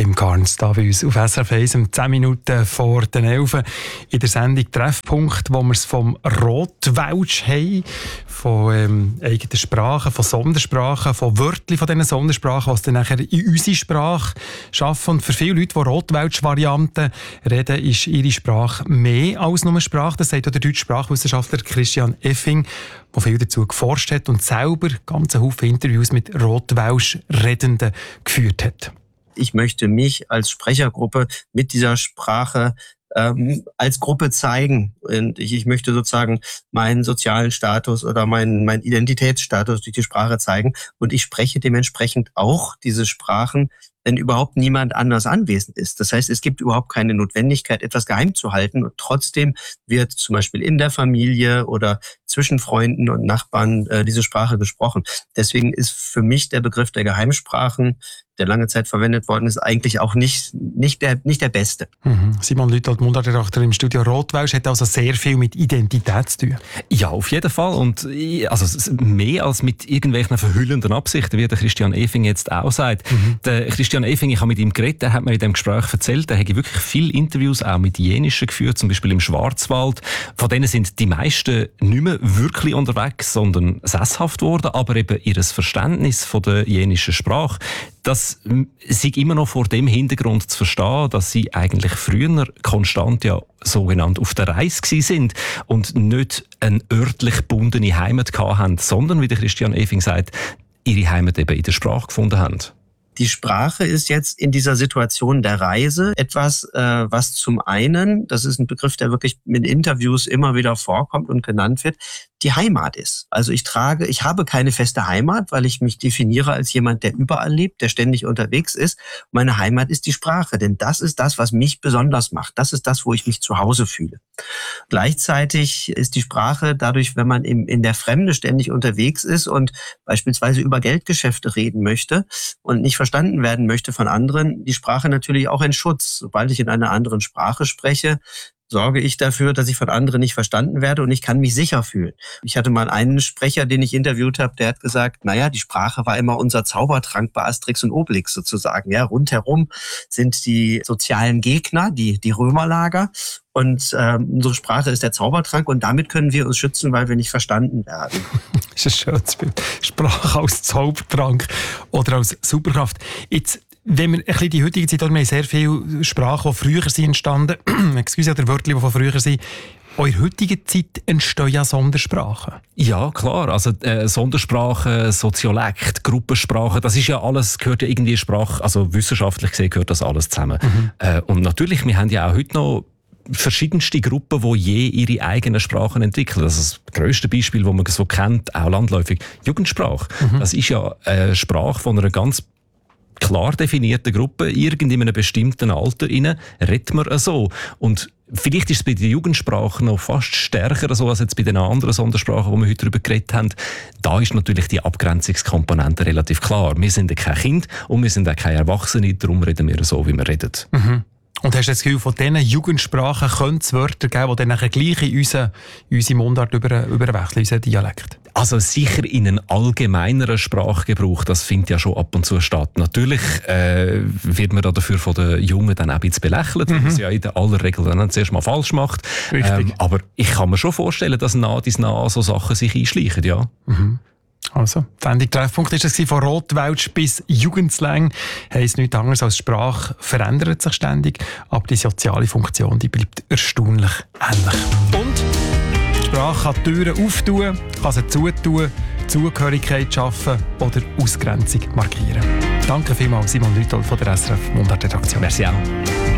Tim Carnes da bei uns auf SRF 1 um 10 Minuten vor den 11 in der Sendung Treffpunkt, wo wir es vom Rotwelsch haben, von eigenen Sprachen, von Sondersprachen, von Wörtern von diesen Sondersprachen, die es dann nachher in unsere Sprache schaffen. Und für viele Leute, die Rotwelsch-Varianten reden, ist ihre Sprache mehr als nur Sprache. Das sagt auch der deutsche Sprachwissenschaftler Christian Effing, der viel dazu geforscht hat und selber ganze Haufen Interviews mit Rotwelsch-Redenden geführt hat. Ich möchte mich als Sprechergruppe mit dieser Sprache als Gruppe zeigen. Und ich möchte sozusagen meinen sozialen Status oder meinen Identitätsstatus durch die Sprache zeigen. Und ich spreche dementsprechend auch diese Sprachen, wenn überhaupt niemand anders anwesend ist. Das heißt, es gibt überhaupt keine Notwendigkeit, etwas geheim zu halten. Und trotzdem wird zum Beispiel in der Familie oder zwischen Freunden und Nachbarn diese Sprache gesprochen. Deswegen ist für mich der Begriff der Geheimsprachen, der lange Zeit verwendet worden ist, eigentlich auch nicht der beste. Simon Lüthold, Mundartredakteur im Studio Rotwelsch, hat also sehr viel mit Identität zu tun. Ja, auf jeden Fall. Und also mehr als mit irgendwelchen verhüllenden Absichten, wie der Christian Effing jetzt auch sagt. Der Christian Effing, ich habe mit ihm geredet, der hat mir in diesem Gespräch erzählt, er hat wirklich viele Interviews auch mit Jenischen geführt, zum Beispiel im Schwarzwald. Von denen sind die meisten nicht mehr wirklich unterwegs, sondern sesshaft worden, aber eben ihr Verständnis von der jenischen Sprache, das ist immer noch vor dem Hintergrund zu verstehen, dass sie eigentlich früher konstant ja sogenannt auf der Reise sind und nicht eine örtlich gebundene Heimat hatten, sondern, wie der Christian Effing sagt, ihre Heimat eben in der Sprache gefunden haben. Die Sprache ist jetzt in dieser Situation der Reise etwas, was zum einen, das ist ein Begriff, der wirklich in Interviews immer wieder vorkommt und genannt wird, die Heimat ist. Also ich habe keine feste Heimat, weil ich mich definiere als jemand, der überall lebt, der ständig unterwegs ist. Meine Heimat ist die Sprache, denn das ist das, was mich besonders macht. Das ist das, wo ich mich zu Hause fühle. Gleichzeitig ist die Sprache dadurch, wenn man in der Fremde ständig unterwegs ist und beispielsweise über Geldgeschäfte reden möchte und nicht verstanden werden möchte von anderen, die Sprache natürlich auch ein Schutz. Sobald ich in einer anderen Sprache spreche, sorge ich dafür, dass ich von anderen nicht verstanden werde und ich kann mich sicher fühlen. Ich hatte mal einen Sprecher, den ich interviewt habe, der hat gesagt, die Sprache war immer unser Zaubertrank bei Asterix und Obelix sozusagen. Ja, rundherum sind die sozialen Gegner, die Römerlager. Und unsere Sprache ist der Zaubertrank und damit können wir uns schützen, weil wir nicht verstanden werden. Das ist ein schönes Bild. Sprache als Zaubertrank oder als Superkraft. Jetzt, wenn wir ein bisschen die heutige Zeit, wir haben sehr viele Sprachen, die früher sind entstanden, oder Wörter, die von früher sind. Auch in der heutigen Zeit entstehen ja Sondersprachen. Ja, klar. Also Sondersprachen, Soziolekt, Gruppensprachen, das ist ja alles, gehört ja irgendwie Sprache, also wissenschaftlich gesehen gehört das alles zusammen. Und natürlich, wir haben ja auch heute noch verschiedenste Gruppen, die je ihre eigenen Sprachen entwickeln. Das ist das grösste Beispiel, das man so kennt, auch landläufig, Jugendsprache. Das ist ja eine Sprache von einer ganz klar definierten Gruppe, in einem bestimmten Alter redet man so. Und vielleicht ist es bei der Jugendsprache noch fast stärker so als jetzt bei den anderen Sondersprachen, die wir heute darüber geredet haben. Da ist natürlich die Abgrenzungskomponente relativ klar. Wir sind ja kein Kind und wir sind auch keine Erwachsene, darum reden wir so, wie wir reden. Und hast du das Gefühl, von diesen Jugendsprachen könnte es Wörter geben, die dann nachher gleich in unsere Mundart überwechseln, unseren Dialekt? Also sicher in einen allgemeineren Sprachgebrauch, das findet ja schon ab und zu statt. Natürlich wird man dafür von den Jungen dann auch ein bisschen belächelt, weil es ja in aller Regel dann zuerst mal falsch macht. Aber ich kann mir schon vorstellen, dass nah so Sachen sich einschleichen, ja. Also, die Sendung Treffpunkt war es von Rotwelsch bis Jugendslang. Heisst nichts anderes als Sprache verändert sich ständig, aber die soziale Funktion, die bleibt erstaunlich ähnlich. Und die Sprache kann Türen auftun, kann sie zutun, Zugehörigkeit schaffen oder Ausgrenzung markieren. Danke vielmals, Simon Lüthold von der SRF Mundartredaktion. Merci auch.